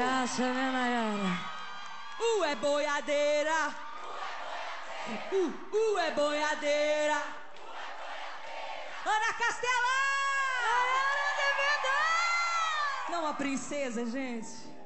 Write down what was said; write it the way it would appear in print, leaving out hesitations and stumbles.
Essa, né, Nayara? É boiadeira. É boiadeira. Ana Castela! Nayara de verdade! Não a princesa, gente.